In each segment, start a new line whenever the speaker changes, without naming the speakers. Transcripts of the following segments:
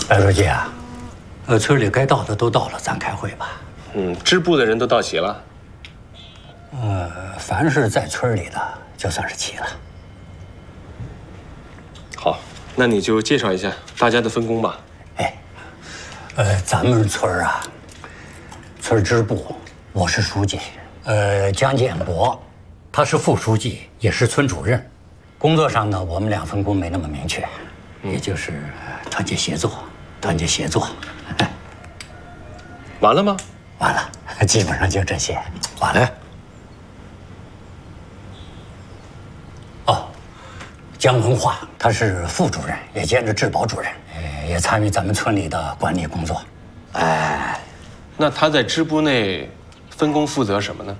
白书记啊，村里该到的都到了，咱开会吧。
支部的人都到齐了。
凡是在村里的，就算是齐了。
好，那你就介绍一下大家的分工吧。
咱们村啊，村支部，我是书记。江建国，他是副书记，也是村主任。工作上呢，我们俩分工没那么明确，也就是团结协作，团结协作。
完了吗？
完了，基本上就这些。完了。哦，江文化，他是副主任，也兼着治保主任，也参与咱们村里的管理工作。
那他在支部内分工负责什么呢？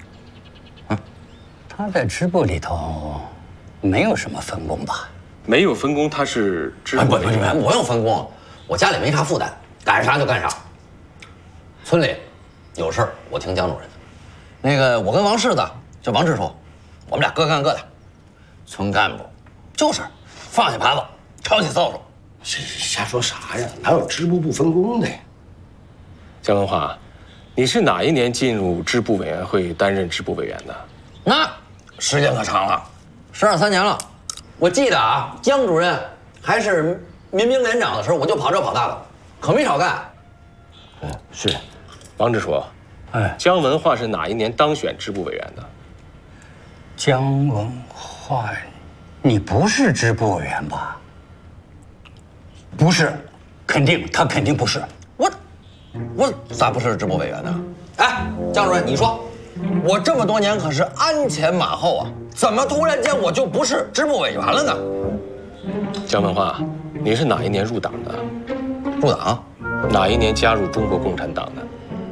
他在支部里头没有什么分工吧？
没有分工，他是支部委员。
不用分工，我家里没啥负担，干啥就干啥。村里有事儿我听江主任的。那个我跟王柿子，就王支书，我们俩各干各的。村干部就是放下耙子，抄起扫帚。
瞎说啥呀？哪有支部不分工的呀？
江文化，你是哪一年进入支部委员会担任支部委员的？
那时间可长了，12、13年了。我记得啊，江主任还是民兵连长的时候，我就跑这跑那的，可没少干。
是。
王支书，江文化是哪一年当选支部委员的？
江文化，你不是支部委员吧？不是，他肯定不是。
我咋不是支部委员呢？江主任，你说，我这么多年可是鞍前马后啊，怎么突然间我就不是支部委员了呢？
江文化，你是哪一年入党的？
入党？
哪一年加入中国共产党的？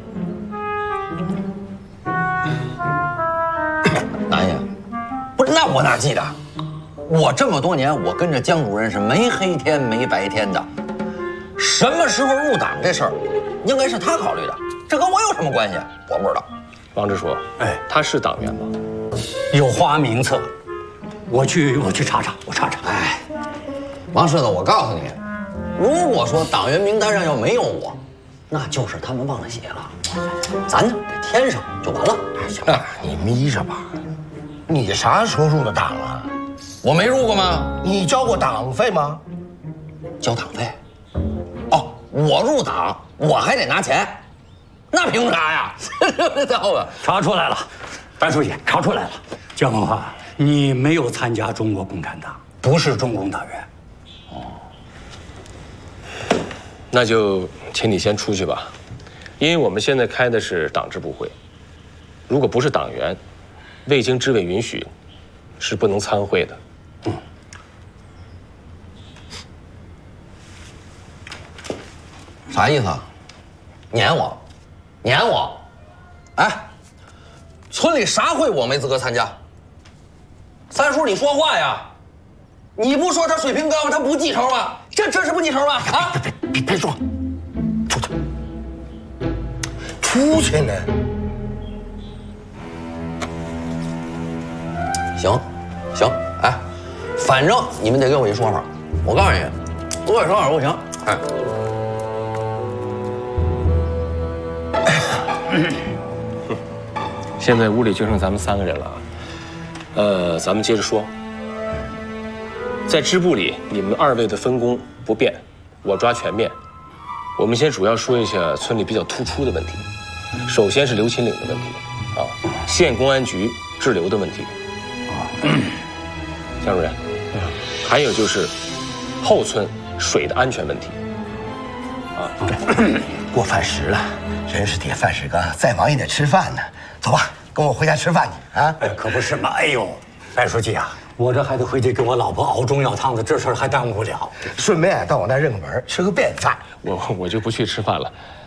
哪一年？不是，那我哪记得？我这么多年，我跟着江主任是没黑天没白天的。什么时候入党这事儿，应该是他考虑的，这跟我有什么关系？我不知道。
王支书，他是党员吗？
有花名册，我去查查，我查查。
王柿子，我告诉你，如果说党员名单上要没有我，那就是他们忘了写了，咱呢给填上就完了。
行了，你眯着吧。你啥时候入的党啊？
我没入过吗？
你交过党费吗？
交党费？哦，我入党我还得拿钱，那凭啥呀？这家伙
查出来了，白书记，查出来了。江文化，你没有参加中国共产党，不是中共党员。
那就请你先出去吧，因为我们现在开的是党支部会，如果不是党员，未经支委允许，是不能参会的。
啥意思啊？撵我？村里啥会我没资格参加？三叔，你说话呀！你不说他水平高吗？他不记仇吗？这是不记仇吗？
别说，出去呢。
行，反正你们得给我一说法。我告诉你，不给说法不行。
现在屋里就剩咱们3个人了啊。咱们接着说。在支部里，你们2位的分工不变，我抓全面。我们先主要说一下村里比较突出的问题。首先是刘秦岭的问题县公安局滞留的问题江主任，还有就是后村水的安全问题
过饭时了，人是铁，饭是钢，再忙也得吃饭呢。走吧，跟我回家吃饭去啊！
可不是嘛！哎呦，白书记啊，我这还得回去给我老婆熬中药汤子，这事儿还耽误不了。
顺便到我那儿认个门，吃个便饭。
我就不去吃饭了。